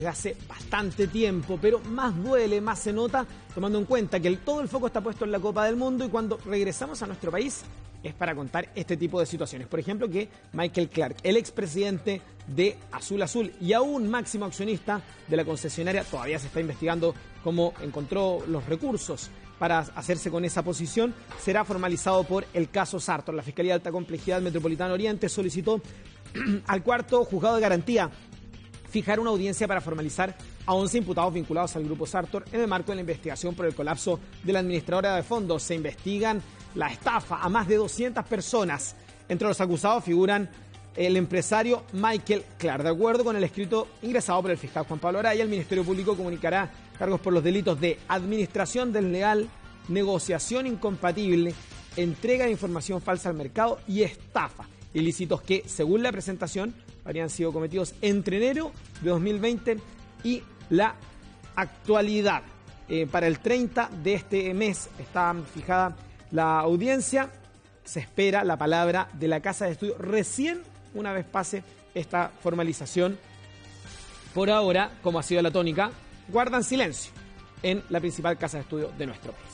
hace bastante tiempo, pero más duele, más se nota, tomando en cuenta que todo el foco está puesto en la Copa del Mundo y cuando regresamos a nuestro país es para contar este tipo de situaciones. Por ejemplo, que Michael Clark, el expresidente de Azul Azul y aún máximo accionista de la concesionaria, todavía se está investigando cómo encontró los recursos para hacerse con esa posición, será formalizado por el caso Sartor. La Fiscalía de Alta Complejidad Metropolitana Oriente solicitó al cuarto juzgado de garantía fijar una audiencia para formalizar a 11 imputados vinculados al grupo Sartor en el marco de la investigación por el colapso de la administradora de fondos. Se investigan la estafa a más de 200 personas. Entre los acusados figuran el empresario Michael Clark. De acuerdo con el escrito ingresado por el fiscal Juan Pablo Araya, el Ministerio Público comunicará cargos por los delitos de administración desleal, negociación incompatible, entrega de información falsa al mercado y estafa. Ilícitos que, según la presentación, habrían sido cometidos entre enero de 2020 y la actualidad. Para el 30 de este mes está fijada la audiencia. Se espera la palabra de la Casa de Estudio recién una vez pase esta formalización. Por ahora, como ha sido la tónica, guardan silencio en la principal Casa de Estudio de nuestro país.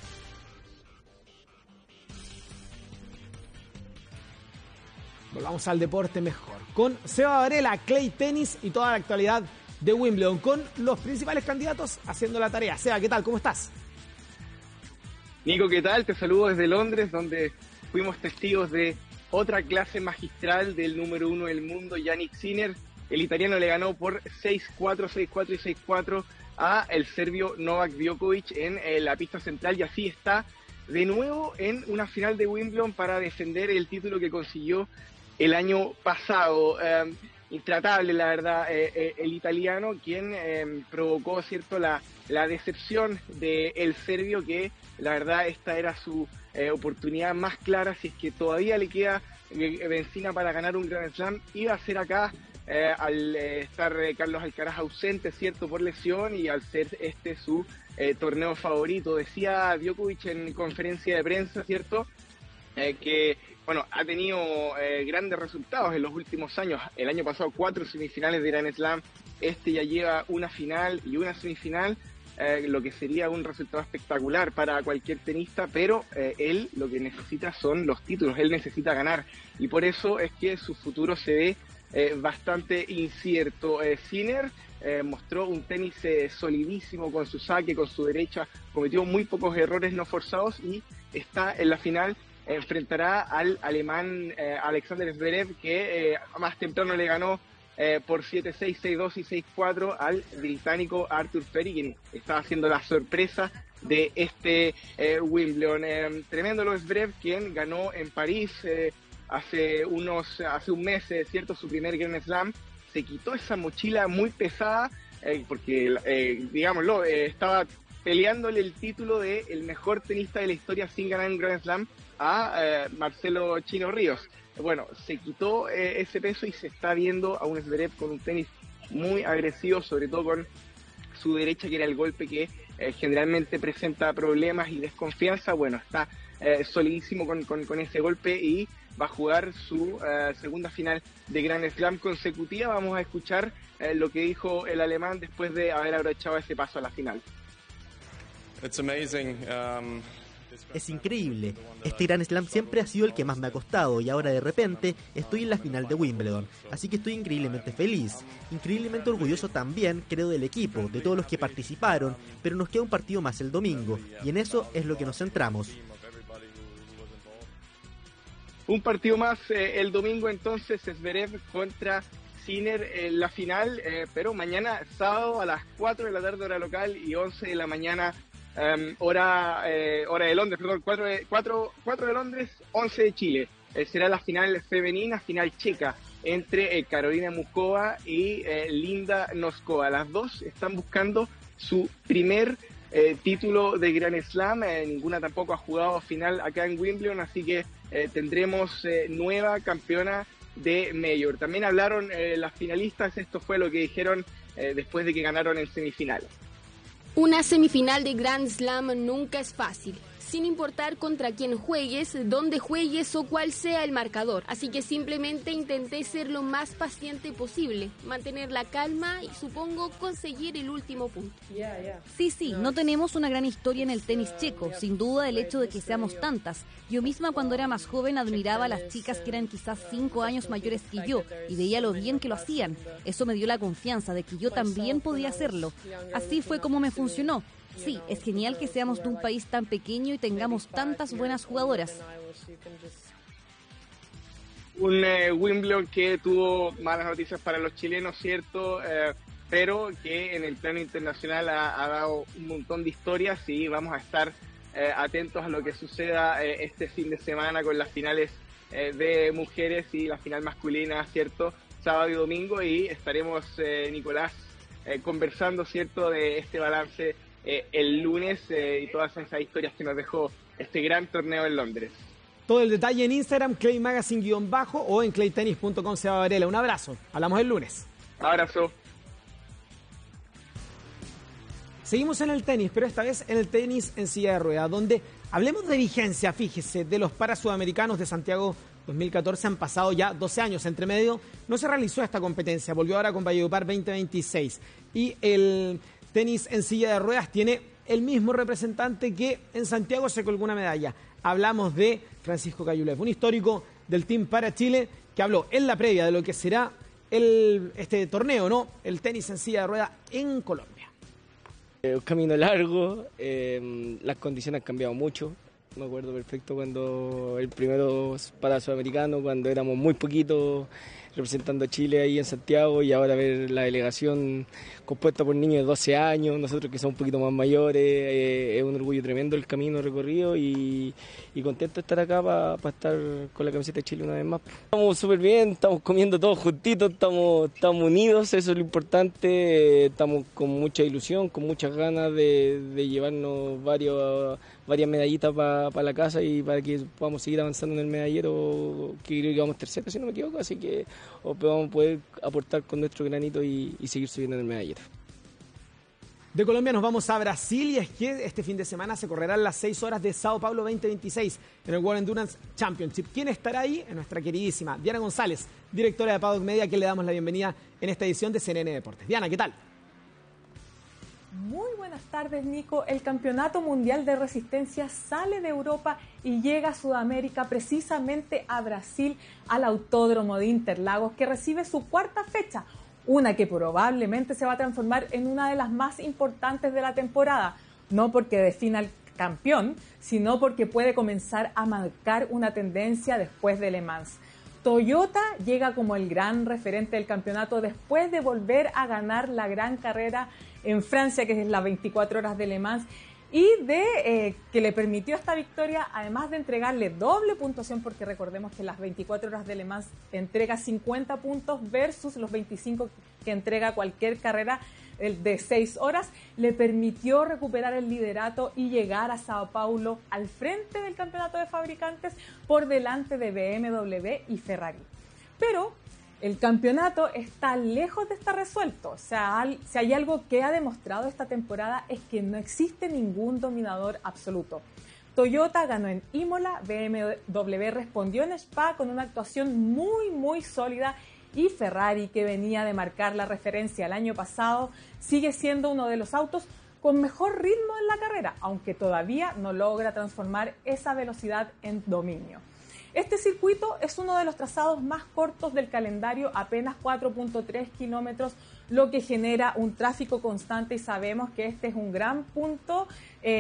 Volvamos al deporte mejor. Con Seba Varela, Clay Tenis y toda la actualidad de Wimbledon, con los principales candidatos haciendo la tarea. Seba, ¿qué tal? ¿Cómo estás? Nico, ¿qué tal? Te saludo desde Londres, donde fuimos testigos de otra clase magistral del número 1 del mundo, Jannik Sinner. El italiano le ganó por 6-4, 6-4 y 6-4 a el serbio Novak Djokovic en la pista central, y así está de nuevo en una final de Wimbledon para defender el título que consiguió el año pasado. Intratable, la verdad, el italiano, quien provocó, ¿cierto?, la decepción del serbio, que la verdad esta era su oportunidad más clara, si es que todavía le queda benzina para ganar un Grand Slam. Iba a ser acá al estar Carlos Alcaraz ausente, ¿cierto?, por lesión, y al ser este su torneo favorito. Decía Djokovic en conferencia de prensa, ¿cierto?, que bueno, ha tenido grandes resultados en los últimos años. El año pasado 4 semifinales de Grand Slam, este ya lleva una final y una semifinal, lo que sería un resultado espectacular para cualquier tenista, pero él lo que necesita son los títulos, él necesita ganar, y por eso es que su futuro se ve bastante incierto. Sinner mostró un tenis solidísimo con su saque, con su derecha, cometió muy pocos errores no forzados y está en la final. Enfrentará al alemán Alexander Zverev, que más temprano le ganó por 7-6, 6-2 y 6-4 al británico Arthur Ferry, quien está haciendo la sorpresa de este Wimbledon. Tremendo lo Zverev, quien ganó en París hace un mes, ¿cierto?, su primer Grand Slam. Se quitó esa mochila muy pesada porque, digámoslo, estaba peleándole el título de el mejor tenista de la historia sin ganar un Grand Slam a Marcelo Chino Ríos. Bueno, se quitó ese peso y se está viendo a un Zverev con un tenis muy agresivo, sobre todo con su derecha, que era el golpe que generalmente presenta problemas y desconfianza. Bueno, está solidísimo con ese golpe y va a jugar su segunda final de Grand Slam consecutiva. Vamos a escuchar lo que dijo el alemán después de haber abrochado ese paso a la final. It's amazing. Es increíble. Este Grand Slam siempre ha sido el que más me ha costado y ahora de repente estoy en la final de Wimbledon. Así que estoy increíblemente feliz, increíblemente orgulloso también, creo, del equipo, de todos los que participaron, pero nos queda un partido más el domingo y en eso es lo que nos centramos. Un partido más el domingo, entonces, Zverev contra Sinner en la final, pero mañana sábado a las 4 de la tarde hora local y 11 de la mañana hora de Londres, perdón, 4 de Londres, 11 de Chile. Será la final femenina, final checa, entre Karolina Muchova y Linda Noskova. Las dos están buscando su primer título de Grand Slam. Ninguna tampoco ha jugado final acá en Wimbledon, así que tendremos nueva campeona de Major. También hablaron las finalistas, esto fue lo que dijeron después de que ganaron en semifinales. Una semifinal de Grand Slam nunca es fácil. sin importar contra quién juegues, dónde juegues o cuál sea el marcador. Así que simplemente intenté ser lo más paciente posible, mantener la calma y supongo conseguir el último punto. Sí, no tenemos una gran historia en el tenis checo, sin duda el hecho de que seamos tantas. Yo misma cuando era más joven admiraba a las chicas que eran quizás 5 años mayores que yo y veía lo bien que lo hacían. Eso me dio la confianza de que yo también podía hacerlo. Así fue como me funcionó. Sí, es genial que seamos de un país tan pequeño y tengamos tantas buenas jugadoras. Un Wimbledon que tuvo malas noticias para los chilenos, ¿cierto? Pero que en el plano internacional ha dado un montón de historias y vamos a estar atentos a lo que suceda este fin de semana con las finales de mujeres y la final masculina, ¿cierto? Sábado y domingo, y estaremos, Nicolás, conversando, ¿cierto?, de este balance el lunes y todas esas historias que nos dejó este gran torneo en Londres. Todo el detalle en Instagram, claymagazine_ o en claytennis.com. Seba Varela, un abrazo. Hablamos el lunes. Abrazo. Seguimos en el tenis, pero esta vez en el tenis en silla de ruedas, donde hablemos de vigencia, fíjese, de los Parasudamericanos de Santiago 2014. Han pasado ya 12 años. Entre medio no se realizó esta competencia, volvió ahora con Valledupar 2026. Y el tenis en silla de ruedas tiene el mismo representante que en Santiago se colgó una medalla. Hablamos de Francisco Cayulev, un histórico del Team para Chile, que habló en la previa de lo que será este torneo, ¿no? El tenis en silla de ruedas en Colombia. Un camino largo, las condiciones han cambiado mucho. Me acuerdo perfecto cuando el primero para Sudamericano, cuando éramos muy poquitos representando a Chile ahí en Santiago, y ahora ver la delegación compuesta por niños de 12 años, nosotros que somos un poquito más mayores, es un orgullo tremendo el camino recorrido y contento de estar acá para estar con la camiseta de Chile una vez más. Estamos súper bien, estamos comiendo todos juntitos, estamos unidos, eso es lo importante, estamos con mucha ilusión, con muchas ganas de llevarnos varias medallitas para la casa y para que podamos seguir avanzando en el medallero, que creo que vamos tercero si no me equivoco, así que vamos a poder aportar con nuestro granito y seguir subiendo en el medallero. De Colombia nos vamos a Brasil, y es que este fin de semana se correrán las 6 horas de Sao Paulo 2026 en el World Endurance Championship. ¿Quién estará ahí? Es nuestra queridísima Diana González, directora de Paddock Media, que le damos la bienvenida en esta edición de CNN Deportes. Diana, ¿qué tal? Muy buenas tardes, Nico. El Campeonato Mundial de Resistencia sale de Europa y llega a Sudamérica, precisamente a Brasil, al Autódromo de Interlagos, que recibe su cuarta fecha, una que probablemente se va a transformar en una de las más importantes de la temporada, no porque defina al campeón, sino porque puede comenzar a marcar una tendencia después de Le Mans. Toyota llega como el gran referente del campeonato después de volver a ganar la gran carrera en Francia, que es las 24 horas de Le Mans, y que le permitió esta victoria, además de entregarle doble puntuación, porque recordemos que las 24 horas de Le Mans entrega 50 puntos versus los 25 que entrega cualquier carrera de 6 horas, le permitió recuperar el liderato y llegar a Sao Paulo al frente del campeonato de fabricantes por delante de BMW y Ferrari. Pero el campeonato está lejos de estar resuelto. O sea, si hay algo que ha demostrado esta temporada es que no existe ningún dominador absoluto. Toyota ganó en Imola, BMW respondió en Spa con una actuación muy sólida, y Ferrari, que venía de marcar la referencia el año pasado, sigue siendo uno de los autos con mejor ritmo en la carrera, aunque todavía no logra transformar esa velocidad en dominio. Este circuito es uno de los trazados más cortos del calendario, apenas 4.3 kilómetros, lo que genera un tráfico constante, y sabemos que este es un gran punto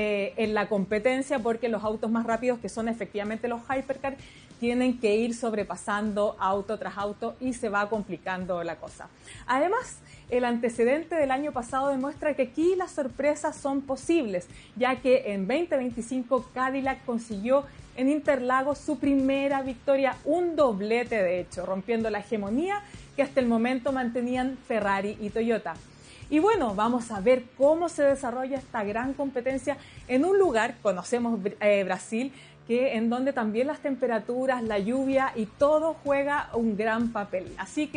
en la competencia, porque los autos más rápidos, que son efectivamente los Hypercar, tienen que ir sobrepasando auto tras auto y se va complicando la cosa. Además, el antecedente del año pasado demuestra que aquí las sorpresas son posibles, ya que en 2025 Cadillac consiguió en Interlagos su primera victoria, un doblete de hecho, rompiendo la hegemonía que hasta el momento mantenían Ferrari y Toyota. Y bueno, vamos a ver cómo se desarrolla esta gran competencia en un lugar, conocemos Brasil, en donde también las temperaturas, la lluvia y todo juega un gran papel. Así que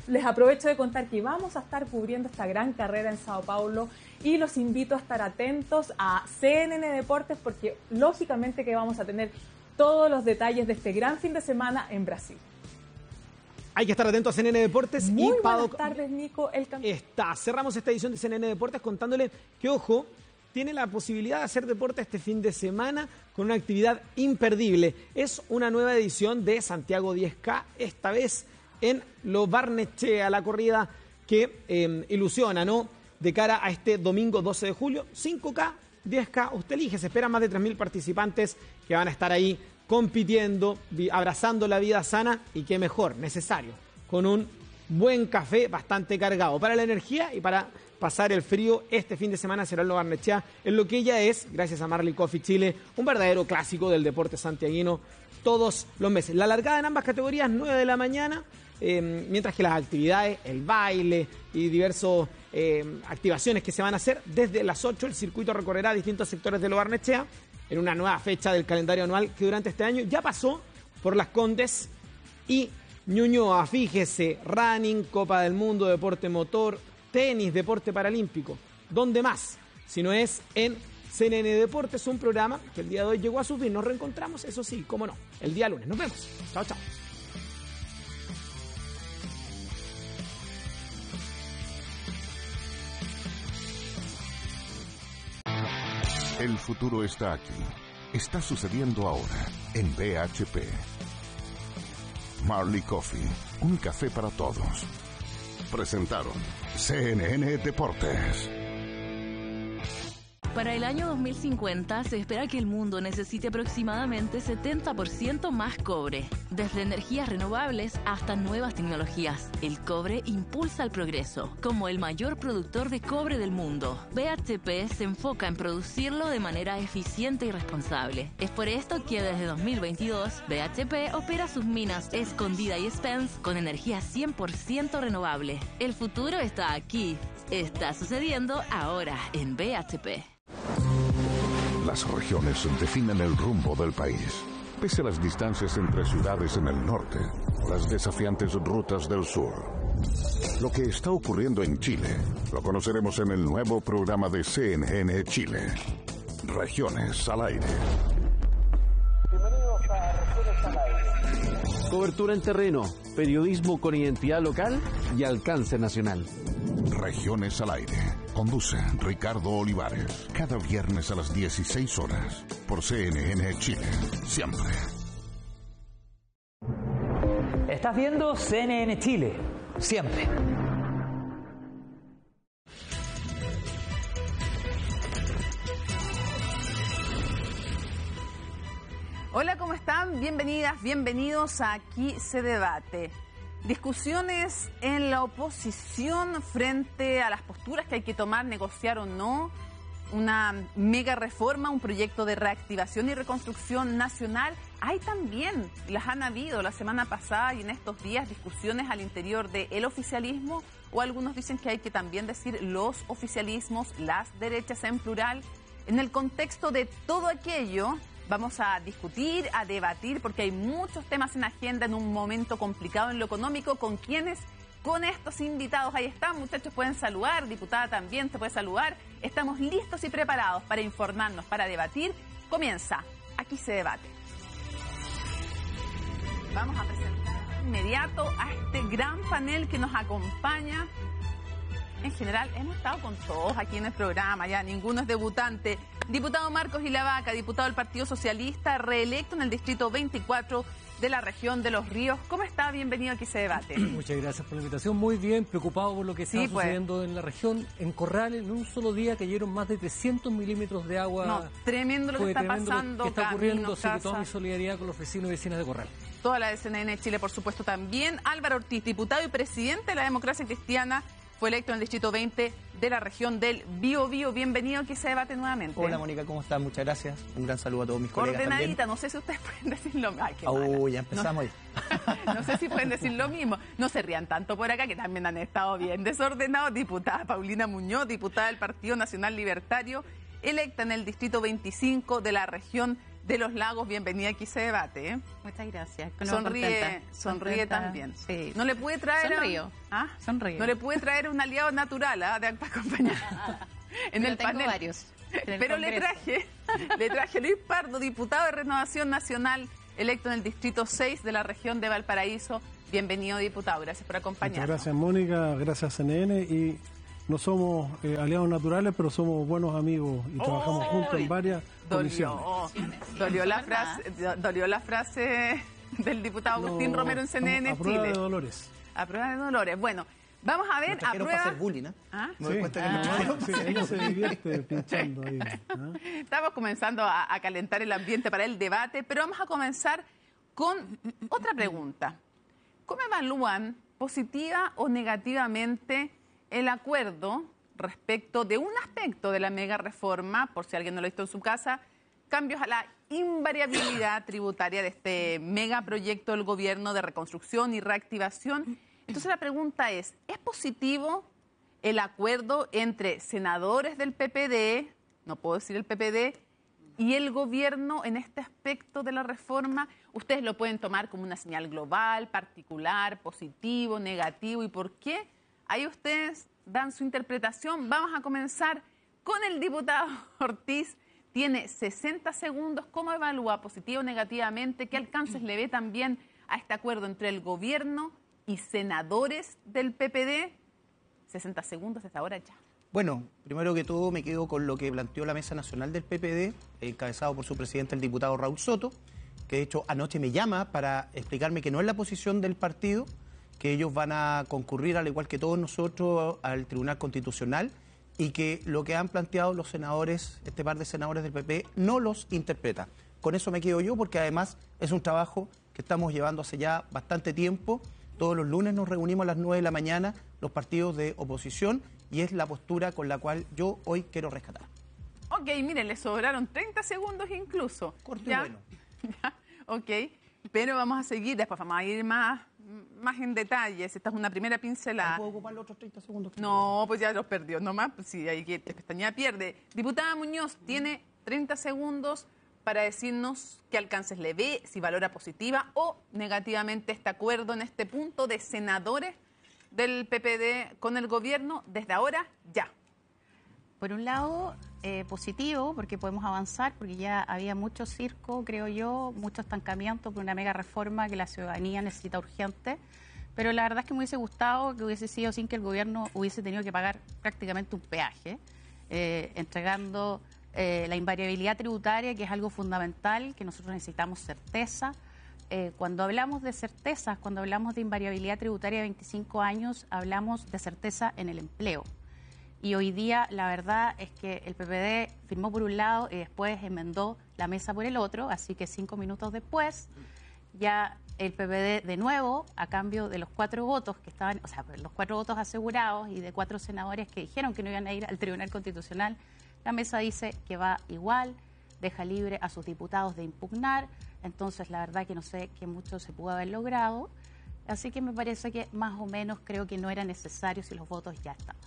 les aprovecho de contar que vamos a estar cubriendo esta gran carrera en Sao Paulo y los invito a estar atentos a CNN Deportes porque lógicamente que vamos a tener todos los detalles de este gran fin de semana en Brasil. Hay que estar atentos a CNN Deportes. Muy y buenas tardes, Nico. Cerramos esta edición de CNN Deportes contándole que, ojo, tiene la posibilidad de hacer deporte este fin de semana con una actividad imperdible. Es una nueva edición de Santiago 10K, esta vez en Lo Barnechea, la corrida que ilusiona, ¿no? De cara a este domingo 12 de julio, 5K, 10K, usted elige, se esperan más de 3.000 participantes que van a estar ahí compitiendo, abrazando la vida sana y qué mejor, necesario, con un buen café bastante cargado para la energía y para pasar el frío. Este fin de semana será en Lo Barnechea, en lo que ya es, gracias a Marley Coffee Chile, un verdadero clásico del deporte santiaguino todos los meses. La largada en ambas categorías, 9 de la mañana, mientras que las actividades, el baile y diversas activaciones que se van a hacer desde las 8, el circuito recorrerá distintos sectores de Lo Barnechea en una nueva fecha del calendario anual que durante este año ya pasó por Las Condes y Ñuñoa. Fíjese, running, Copa del Mundo, deporte motor, tenis, deporte paralímpico. ¿Dónde más? Si no es en CNN Deportes, un programa que el día de hoy llegó a su fin. Nos reencontramos, eso sí, cómo no, el día lunes. Nos vemos. Chao, chao. El futuro está aquí. Está sucediendo ahora en BHP. Marley Coffee, un café para todos. Presentaron CNN Deportes. Para el año 2050 se espera que el mundo necesite aproximadamente 70% más cobre. Desde energías renovables hasta nuevas tecnologías, el cobre impulsa el progreso. Como el mayor productor de cobre del mundo, BHP se enfoca en producirlo de manera eficiente y responsable. Es por esto que desde 2022, BHP opera sus minas Escondida y Spence con energía 100% renovable. El futuro está aquí. Está sucediendo ahora en BHP. Las regiones definen el rumbo del país. Pese a las distancias entre ciudades en el norte, las desafiantes rutas del sur. Lo que está ocurriendo en Chile lo conoceremos en el nuevo programa de CNN Chile. Regiones al aire. Bienvenidos a Regiones al aire. Cobertura en terreno, periodismo con identidad local y alcance nacional. Regiones al aire. Conduce Ricardo Olivares. Cada viernes a las 16 horas. Por CNN Chile. Siempre. Estás viendo CNN Chile. Siempre. Hola, ¿cómo están? Bienvenidas, bienvenidos a Aquí se debate. Discusiones en la oposición frente a las posturas que hay que tomar, negociar o no, una mega reforma, un proyecto de reactivación y reconstrucción nacional. Hay también, las han habido la semana pasada y en estos días, discusiones al interior del oficialismo, o algunos dicen que hay que también decir los oficialismos, las derechas en plural. En el contexto de todo aquello, vamos a discutir, a debatir, porque hay muchos temas en agenda en un momento complicado en lo económico. ¿Con quiénes? Con estos invitados. Ahí están, muchachos, pueden saludar. Diputada también se puede saludar. Estamos listos y preparados para informarnos, para debatir. Comienza Aquí se debate. Vamos a presentar de inmediato a este gran panel que nos acompaña. En general, hemos estado con todos aquí en el programa, ya ninguno es debutante. Diputado Marcos Ilavaca, diputado del Partido Socialista, reelecto en el Distrito 24 de la región de Los Ríos. ¿Cómo está? Bienvenido a Aquí se debate. Muchas gracias por la invitación. Muy bien, preocupado por lo que está sucediendo en la región. En Corrales, en un solo día cayeron más de 300 milímetros de agua. No, tremendo lo que está pasando. Lo que está ocurriendo, así que toda mi solidaridad con los vecinos y vecinas de Corrales. Toda la de CNN Chile, por supuesto, también. Álvaro Ortiz, diputado y presidente de la Democracia Cristiana, fue electo en el Distrito 20 de la región del Biobío. Bienvenido a Aquí se debate nuevamente. Hola, Mónica, ¿cómo estás? Muchas gracias. Un gran saludo a todos mis colegas Ordenadita, también. No sé si ustedes pueden decir lo mismo. Ay, qué ya empezamos. No sé si pueden decir lo mismo. No se rían tanto por acá, que también han estado bien desordenados. Diputada Paulina Muñoz, diputada del Partido Nacional Libertario, electa en el Distrito 25 de la región de los Lagos, bienvenida aquí se debate. ¿Eh? Muchas gracias. Sonríe también. Sí. No le puede traer Sonrío. No le puede traer un aliado natural para acompañar en el panel. Varios. Pero le traje a Luis Pardo, diputado de Renovación Nacional, electo en el Distrito 6 de la región de Valparaíso. Bienvenido, diputado. Gracias por acompañarnos. Muchas gracias, Mónica. Gracias, CNN. Y no somos aliados naturales, pero somos buenos amigos y trabajamos juntos en varias comisiones. Dolió la frase del diputado Agustín Romero en CNN a prueba Chile. de dolores. A prueba de dolores. Bueno, vamos a ver a prueba... para hacer bullying, ¿eh? ¿Ah? Me doy cuenta que sí, ella se divierte pinchando ahí. Estamos comenzando a calentar el ambiente para el debate, pero vamos a comenzar con otra pregunta. ¿Cómo evalúan positiva o negativamente el acuerdo respecto de un aspecto de la mega reforma, por si alguien no lo ha visto en su casa, cambios a la invariabilidad tributaria de este megaproyecto del gobierno de reconstrucción y reactivación? Entonces la pregunta ¿es positivo el acuerdo entre senadores del PPD, no puedo decir el PPD, y el gobierno en este aspecto de la reforma? Ustedes lo pueden tomar como una señal global, particular, positivo, negativo, ¿y por qué? Ahí ustedes dan su interpretación. Vamos a comenzar con el diputado Ortiz. Tiene 60 segundos. ¿Cómo evalúa positivo o negativamente? ¿Qué alcances le ve también a este acuerdo entre el gobierno y senadores del PPD? 60 segundos hasta ahora ya. Bueno, primero que todo me quedo con lo que planteó la Mesa Nacional del PPD, encabezado por su presidente, el diputado Raúl Soto, que de hecho anoche me llama para explicarme que no es la posición del partido, que ellos van a concurrir, al igual que todos nosotros, al Tribunal Constitucional y que lo que han planteado los senadores, este par de senadores del PP, no los interpreta. Con eso me quedo yo, porque además es un trabajo que estamos llevando hace ya bastante tiempo. Todos los lunes nos reunimos a las 9 de la mañana los partidos de oposición y es la postura con la cual yo hoy quiero rescatar. Ok, miren, le sobraron 30 segundos incluso. Corto y bueno. Ya, ok, pero vamos a seguir, después vamos a ir más en detalles. Esta es una primera pincelada. ¿Puedo ocupar los otros 30 segundos? No, pues ya los perdió, nomás, pues sí, ahí que pestañea pierde. Diputada Muñoz, tiene 30 segundos para decirnos qué alcances le ve, si valora positiva o negativamente este acuerdo en este punto de senadores del PPD con el gobierno desde ahora ya. Por un lado, positivo, porque podemos avanzar, porque ya había mucho circo, creo yo, mucho estancamiento por una mega reforma que la ciudadanía necesita urgente. Pero la verdad es que me hubiese gustado que hubiese sido sin que el gobierno hubiese tenido que pagar prácticamente un peaje, entregando la invariabilidad tributaria, que es algo fundamental, que nosotros necesitamos certeza. Cuando hablamos de certezas, cuando hablamos de invariabilidad tributaria de 25 años, hablamos de certeza en el empleo. Y hoy día la verdad es que el PPD firmó por un lado y después enmendó la mesa por el otro, así que 5 minutos después ya el PPD de nuevo, a cambio de los 4 votos que estaban, o sea, los 4 votos asegurados y de 4 senadores que dijeron que no iban a ir al Tribunal Constitucional, la mesa dice que va igual, deja libre a sus diputados de impugnar. Entonces la verdad que no sé qué mucho se pudo haber logrado, así que me parece que más o menos creo que no era necesario si los votos ya estaban.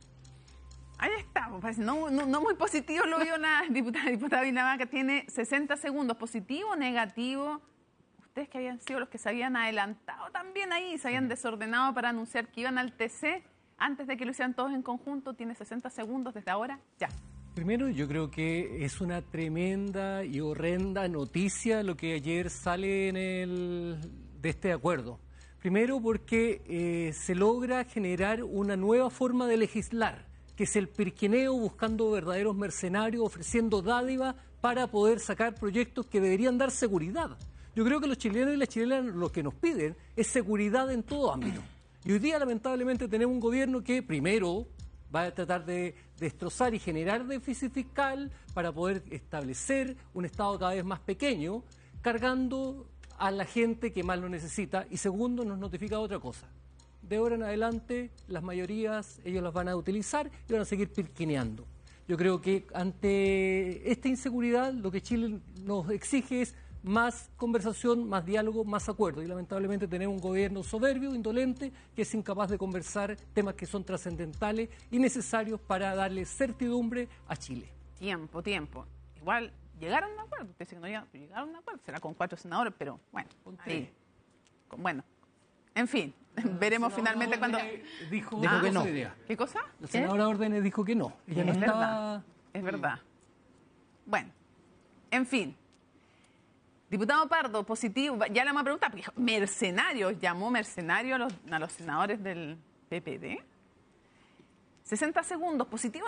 Ahí estamos, parece no muy positivo lo vio la diputada Vinamaca, tiene 60 segundos, positivo, negativo. Ustedes que habían sido los que se habían adelantado también ahí, se habían desordenado para anunciar que iban al TC antes de que lo hicieran todos en conjunto, tiene 60 segundos desde ahora, ya. Primero, yo creo que es una tremenda y horrenda noticia lo que ayer sale de este acuerdo. Primero porque se logra generar una nueva forma de legislar, que es el pirquineo, buscando verdaderos mercenarios, ofreciendo dádivas para poder sacar proyectos que deberían dar seguridad. Yo creo que los chilenos y las chilenas lo que nos piden es seguridad en todo ámbito. Y hoy día, lamentablemente, tenemos un gobierno que primero va a tratar de destrozar y generar déficit fiscal para poder establecer un Estado cada vez más pequeño, cargando a la gente que más lo necesita. Y segundo, nos notifica otra cosa. De ahora en adelante, las mayorías, ellos las van a utilizar y van a seguir pirquineando. Yo creo que ante esta inseguridad, lo que Chile nos exige es más conversación, más diálogo, más acuerdo. Y lamentablemente tenemos un gobierno soberbio, indolente, que es incapaz de conversar temas que son trascendentales y necesarios para darle certidumbre a Chile. Tiempo. Igual llegaron a un acuerdo. Usted dice que no llegaron a un acuerdo. Será con 4 senadores, pero bueno. Ahí. Bueno. En fin, veremos finalmente cuando... Dijo que no. ¿Qué cosa? La senadora Órdenes dijo que no. Ella no estaba... Es verdad. Bueno, en fin. Diputado Pardo, positivo, ya le vamos a preguntar, porque dijo, mercenarios, llamó mercenario a los senadores del PPD. 60 segundos, positivo